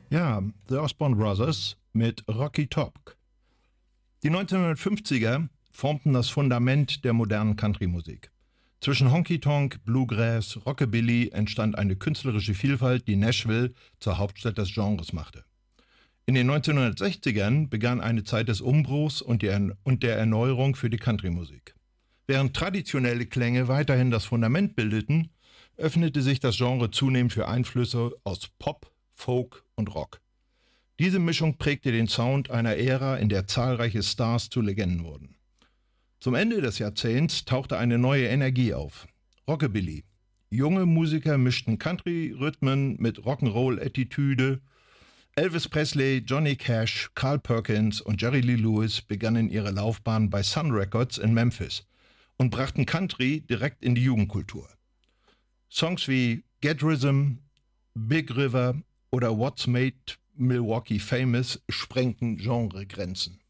Ja, The Osborne Brothers mit Rocky Top. Die 1950er formten das Fundament der modernen Country-Musik. Zwischen Honky-Tonk, Bluegrass, Rockabilly entstand eine künstlerische Vielfalt, die Nashville zur Hauptstadt des Genres machte. In den 1960ern begann eine Zeit des Umbruchs und der Erneuerung für die Country-Musik. Während traditionelle Klänge weiterhin das Fundament bildeten, öffnete sich das Genre zunehmend für Einflüsse aus Pop, Folk und Rock. Diese Mischung prägte den Sound einer Ära, in der zahlreiche Stars zu Legenden wurden. Zum Ende des Jahrzehnts tauchte eine neue Energie auf. Rockabilly. Junge Musiker mischten Country-Rhythmen mit Rock'n'Roll-Attitüde. Elvis Presley, Johnny Cash, Carl Perkins und Jerry Lee Lewis begannen ihre Laufbahn bei Sun Records in Memphis und brachten Country direkt in die Jugendkultur. Songs wie Get Rhythm, Big River oder What's Made Milwaukee Famous sprengten Genregrenzen.